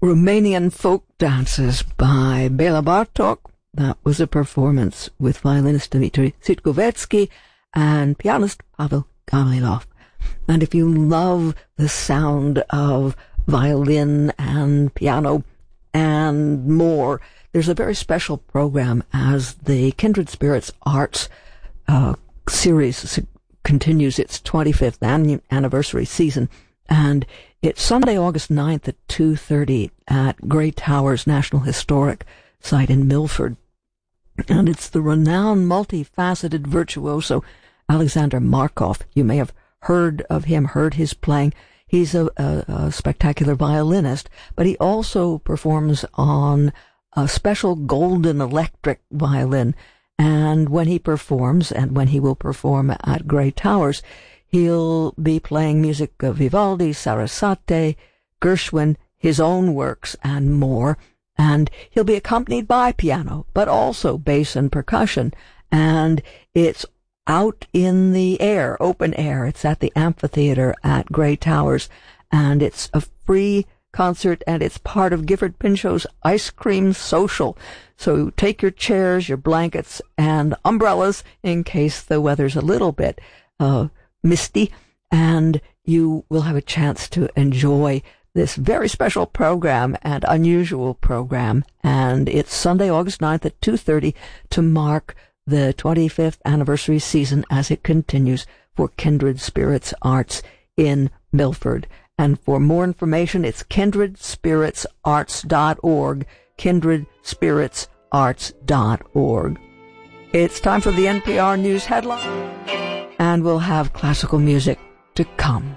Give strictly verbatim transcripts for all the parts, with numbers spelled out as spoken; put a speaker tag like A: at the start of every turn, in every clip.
A: Romanian folk dances by Bela Bartok. That was a performance with violinist Dmitry Sitkovetsky and pianist Pavel Gavrilov. And if you love the sound of violin and piano and more, there's a very special program as the Kindred Spirits Arts uh, series continues its twenty-fifth an- anniversary season. And it's Sunday, August ninth at two thirty at Grey Towers National Historic Site in Milford. And it's the renowned, multifaceted virtuoso Alexander Markov. You may have heard of him, heard his playing. He's a, a, a spectacular violinist, but he also performs on a special golden electric violin. And when he performs, and when he will perform at Grey Towers, he'll be playing music of Vivaldi, Sarasate, Gershwin, his own works, and more. And he'll be accompanied by piano, but also bass and percussion. And it's out in the air, open air. It's at the amphitheater at Grey Towers. And it's a free concert, and it's part of Gifford Pinchot's Ice Cream Social. So take your chairs, your blankets, and umbrellas in case the weather's a little bit uh misty, and you will have a chance to enjoy this very special program and unusual program. And it's Sunday, August ninth at two thirty to mark the twenty-fifth anniversary season as it continues for Kindred Spirits Arts in Milford. And for more information, it's kindred spirits arts dot org, kindred spirits arts dot org. It's time for the N P R News headline. And we'll have classical music to come.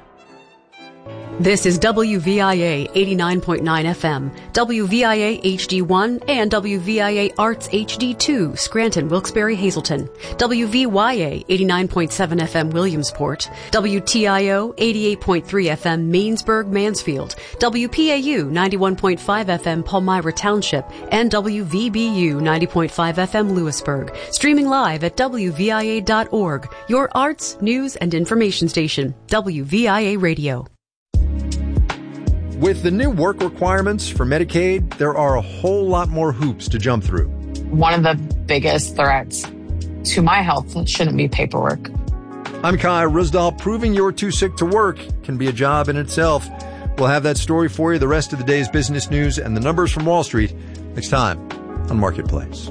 B: This is W V I A eighty-nine point nine F M, W V I A H D one, and W V I A Arts H D two, Scranton, Wilkes-Barre, Hazleton, W V Y A eighty-nine point seven F M, Williamsport, W T I O eighty-eight point three F M, Mainsburg, Mansfield, W P A U ninety-one point five F M, Palmyra Township, and W V B U ninety point five F M, Lewisburg. Streaming live at W V I A dot org, your arts, news, and information station, W V I A Radio.
C: With the new work requirements for Medicaid, there are a whole lot more hoops to jump through.
D: One of the biggest threats to my health shouldn't be paperwork.
C: I'm Kai Rusdahl. Proving you're too sick to work can be a job in itself. We'll have that story for you, the rest of the day's business news, and the numbers from Wall Street next time on Marketplace.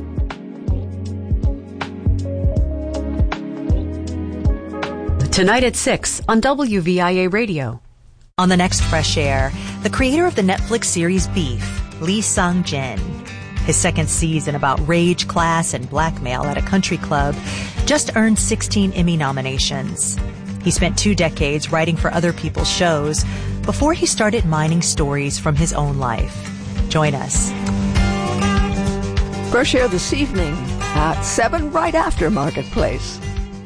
B: Tonight at six on W V I A Radio.
E: On the next Fresh Air, the creator of the Netflix series Beef, Lee Sung-jin. His second season about rage, class, and blackmail at a country club just earned sixteen Emmy nominations. He spent two decades writing for other people's shows before he started mining stories from his own life. Join us.
A: Fresh Air this evening at seven, right after Marketplace.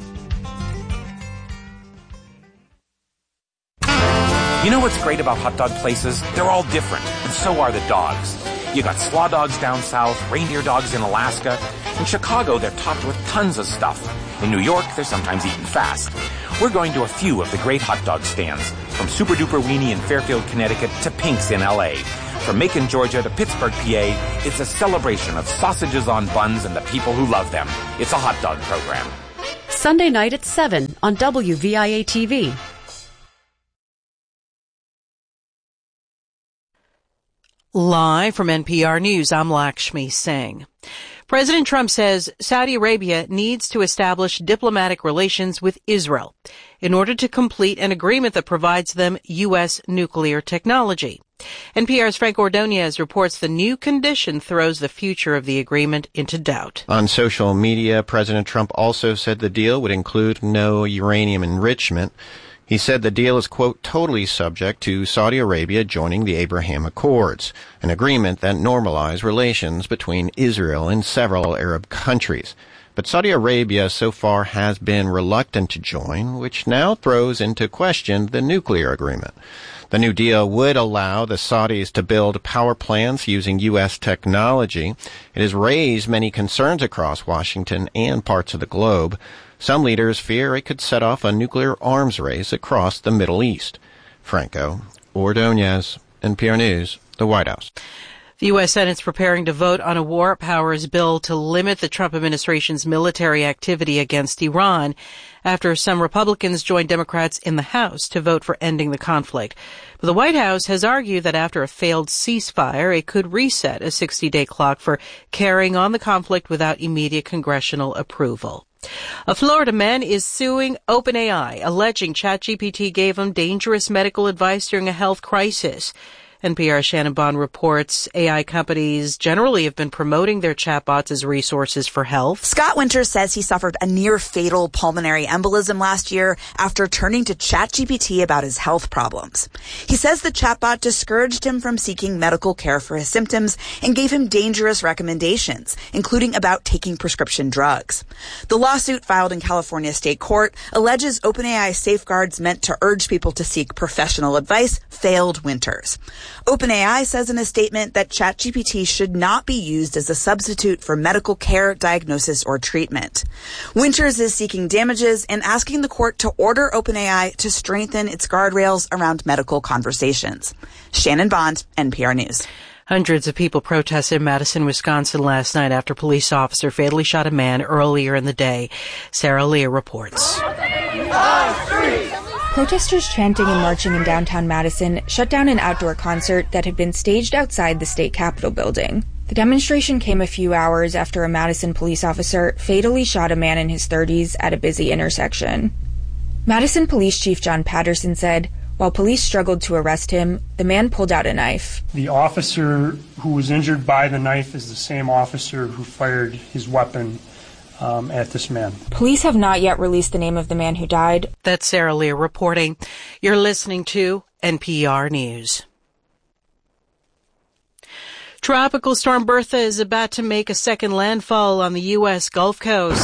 F: You know what's great about hot dog places? They're all different, and so are the dogs. You got slaw dogs down south, reindeer dogs in Alaska. In Chicago, they're topped with tons of stuff. In New York, they're sometimes eaten fast. We're going to a few of the great hot dog stands, from Super Duper Weenie in Fairfield, Connecticut, to Pink's in L A. From Macon, Georgia, to Pittsburgh, P A, it's a celebration of sausages on buns and the people who love them. It's a hot dog program.
B: Sunday night at seven on W V I A T V.
G: Live from N P R News, I'm Lakshmi Singh. President Trump says Saudi Arabia needs to establish diplomatic relations with Israel in order to complete an agreement that provides them U S nuclear technology. N P R's Frank Ordonez reports the new condition throws the future of the agreement into doubt.
H: On social media, President Trump also said the deal would include no uranium enrichment. He said the deal is, quote, totally subject to Saudi Arabia joining the Abraham Accords, an agreement that normalized relations between Israel and several Arab countries. But Saudi Arabia so far has been reluctant to join, which now throws into question the nuclear agreement. The new deal would allow the Saudis to build power plants using U S technology. It has raised many concerns across Washington and parts of the globe. Some leaders fear it could set off a nuclear arms race across the Middle East. Franco Ordonez. N P R News, the White House.
G: The U S. Senate's preparing to vote on a war powers bill to limit the Trump administration's military activity against Iran after some Republicans joined Democrats in the House to vote for ending the conflict. But the White House has argued that after a failed ceasefire, it could reset a sixty-day clock for carrying on the conflict without immediate congressional approval. A Florida man is suing OpenAI, alleging ChatGPT gave him dangerous medical advice during a health crisis. N P R's Shannon Bond reports A I companies generally have been promoting their chatbots as resources for health.
I: Scott Winters says he suffered a near-fatal pulmonary embolism last year after turning to ChatGPT about his health problems. He says the chatbot discouraged him from seeking medical care for his symptoms and gave him dangerous recommendations, including about taking prescription drugs. The lawsuit filed in California state court alleges OpenAI safeguards meant to urge people to seek professional advice failed Winters. OpenAI says in a statement that ChatGPT should not be used as a substitute for medical care, diagnosis, or treatment. Winters is seeking damages and asking the court to order OpenAI to strengthen its guardrails around medical conversations. Shannon Bond, N P R News.
G: Hundreds of people protested in Madison, Wisconsin last night after a police officer fatally shot a man earlier in the day. Sarah Leah reports.
J: Protesters chanting and marching in downtown Madison shut down an outdoor concert that had been staged outside the state capitol building. The demonstration came a few hours after a Madison police officer fatally shot a man in his thirties at a busy intersection. Madison Police Chief John Patterson said, while police struggled to arrest him, the man pulled out a knife.
K: The officer who was injured by the knife is the same officer who fired his weapon Um, at this man.
J: Police have not yet released the name of the man who died.
G: That's Sarah Lear reporting. You're listening to N P R News. Tropical Storm Bertha is about to make a second landfall on the U S. Gulf Coast.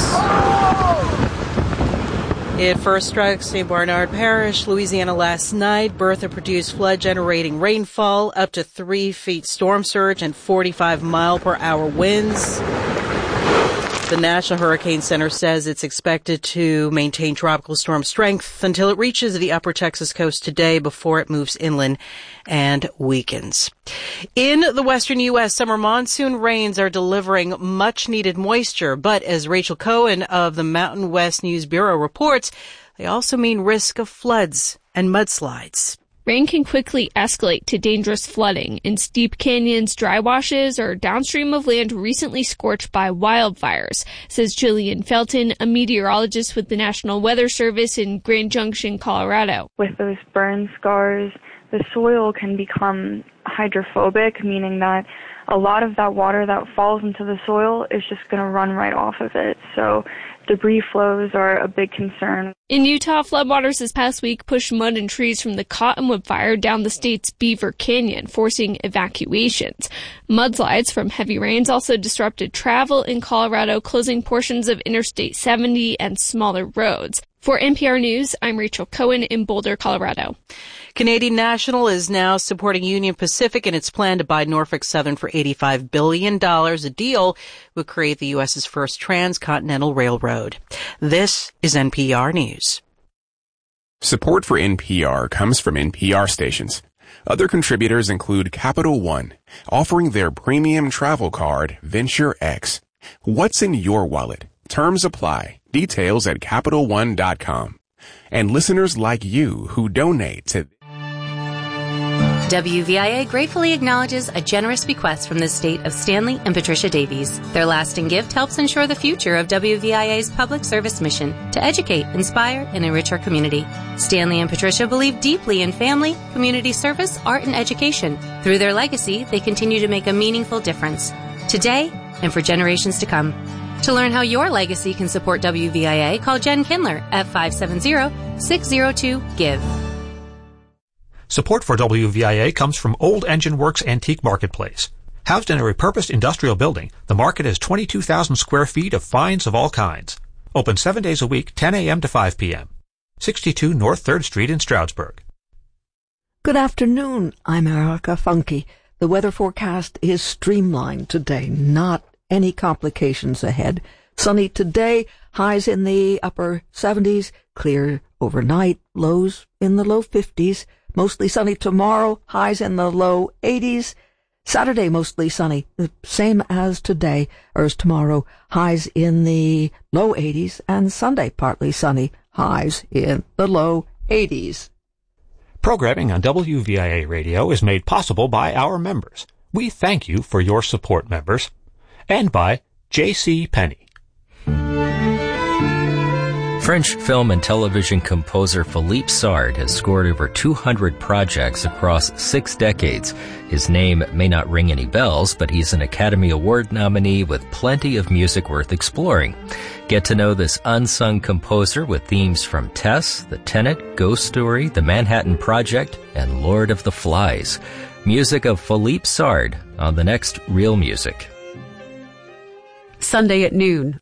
G: It first struck Saint Bernard Parish, Louisiana last night. Bertha produced flood-generating rainfall, up to three feet storm surge, and forty-five mile per hour winds. The National Hurricane Center says it's expected to maintain tropical storm strength until it reaches the upper Texas coast today before it moves inland and weakens. In the western U S, summer monsoon rains are delivering much-needed moisture, but as Rachel Cohen of the Mountain West News Bureau reports, they also mean risk of floods and mudslides.
L: Rain can quickly escalate to dangerous flooding in steep canyons, dry washes, or downstream of land recently scorched by wildfires, says Jillian Felton, a meteorologist with the National Weather Service in Grand Junction, Colorado.
M: With those burn scars, the soil can become hydrophobic, meaning that a lot of that water that falls into the soil is just going to run right off of it. So debris flows are a big concern.
L: In Utah, floodwaters this past week pushed mud and trees from the Cottonwood Fire down the state's Beaver Canyon, forcing evacuations. Mudslides from heavy rains also disrupted travel in Colorado, closing portions of Interstate seventy and smaller roads. For N P R News, I'm Rachel Cohen in Boulder, Colorado.
G: Canadian National is now supporting Union Pacific in its plan to buy Norfolk Southern for eighty-five billion dollars. A deal would create the U S's first transcontinental railroad. This is N P R News.
N: Support for N P R comes from N P R stations. Other contributors include Capital One, offering their premium travel card, Venture X. What's in your wallet? Terms apply. Details at Capital One dot com. And listeners like you who donate to
O: W V I A gratefully acknowledges a generous bequest from the state of Stanley and Patricia Davies. Their lasting gift helps ensure the future of W V I A's public service mission to educate, inspire, and enrich our community. Stanley and Patricia believe deeply in family, community service, art, and education. Through their legacy, they continue to make a meaningful difference, today and for generations to come. To learn how your legacy can support W V I A, call Jen Kindler at five seven zero, six zero two, GIVE.
P: Support for W V I A comes from Old Engine Works Antique Marketplace. Housed in a repurposed industrial building, the market has twenty-two thousand square feet of finds of all kinds. Open seven days a week, ten a.m. to five p.m. sixty-two North third Street in Stroudsburg.
A: Good afternoon. I'm Erica Funky. The weather forecast is streamlined today, not any complications ahead. Sunny today, highs in the upper seventies, clear overnight, lows in the low fifties. mostly sunny tomorrow, highs in the low eighties. Saturday, mostly sunny, the same as today, or as tomorrow, highs in the low eighties, and Sunday, partly sunny, highs in the low eighties.
P: Programming on W V I A Radio is made possible by our members. We thank you for your support, members. And by J C. Penney.
Q: French film and television composer Philippe Sard has scored over two hundred projects across six decades. His name may not ring any bells, but he's an Academy Award nominee with plenty of music worth exploring. Get to know this unsung composer with themes from Tess, The Tenet, Ghost Story, The Manhattan Project, and Lord of the Flies. Music of Philippe Sard on the next Real Music.
B: Sunday at noon.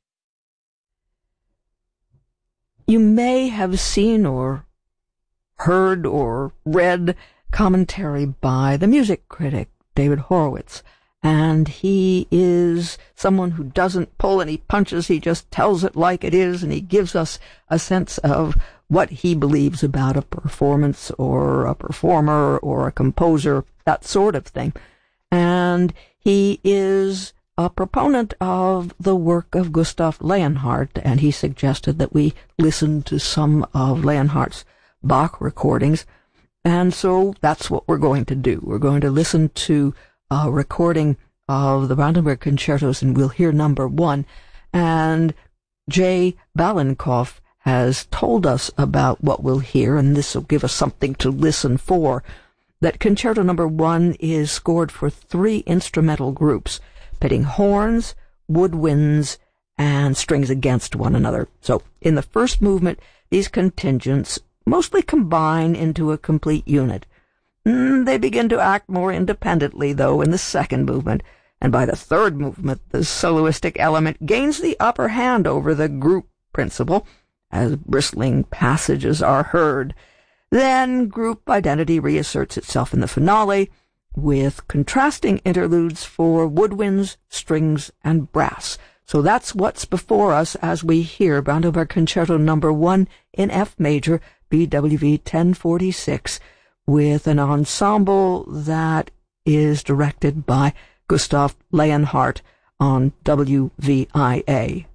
A: You may have seen or heard or read commentary by the music critic David Horowitz, and he is someone who doesn't pull any punches. He just tells it like it is, and he gives us a sense of what he believes about a performance or a performer or a composer, that sort of thing. And he is a proponent of the work of Gustav Leonhardt, and he suggested that we listen to some of Leonhardt's Bach recordings. And so that's what we're going to do. We're going to listen to a recording of the Brandenburg Concertos, and we'll hear number one. And Jay Balinkoff has told us about what we'll hear, and this will give us something to listen for. That Concerto number one is scored for three instrumental groups, pitting horns, woodwinds, and strings against one another. So in the first movement, these contingents mostly combine into a complete unit. Mm, they begin to act more independently, though, in the second movement, and by the third movement, the soloistic element gains the upper hand over the group principle, as bristling passages are heard. Then group identity reasserts itself in the finale, with contrasting interludes for woodwinds, strings, and brass. So that's what's before us as we hear Brandenburg Concerto number one in F major, B W V ten forty-six, with an ensemble that is directed by Gustav Leonhardt on W V I A.